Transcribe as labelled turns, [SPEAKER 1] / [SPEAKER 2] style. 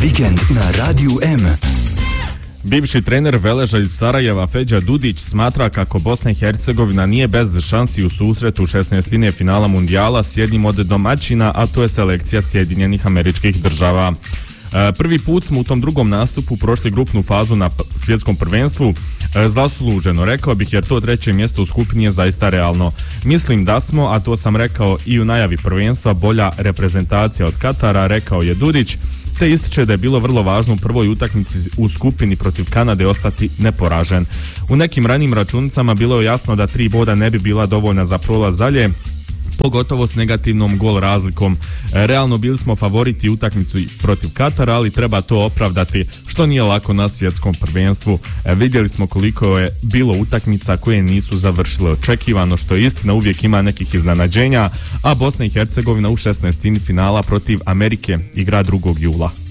[SPEAKER 1] Vikend na Radiju M.
[SPEAKER 2] Bivši trener Veleža iz Sarajeva Feđa Dudić smatra kako Bosna i Hercegovina nije bez šansi u susretu 16. finala mundijala s jednim od domaćina, a to je selekcija Sjedinjenih Američkih Država. Prvi put smo u tom drugom nastupu prošli grupnu fazu na svjetskom prvenstvu zasluženo, rekao bih, jer to treće mjesto u skupini je zaista realno. Mislim da smo, a to sam rekao i u najavi prvenstva, bolja reprezentacija od Katara, rekao je Dudić, te ističe da je bilo vrlo važno u prvoj utakmici u skupini protiv Kanade ostati neporažen. U nekim ranijim računicama bilo je jasno da 3 boda ne bi bila dovoljna za prolaz dalje, pogotovo s negativnom gol razlikom. Realno bili smo favoriti utakmicu protiv Katara, ali treba to opravdati, što nije lako na svjetskom prvenstvu. Vidjeli smo koliko je bilo utakmica koje nisu završile očekivano, što je istina, uvijek ima nekih iznenađenja, a Bosna i Hercegovina u 16. finala protiv Amerike igra 2. jula.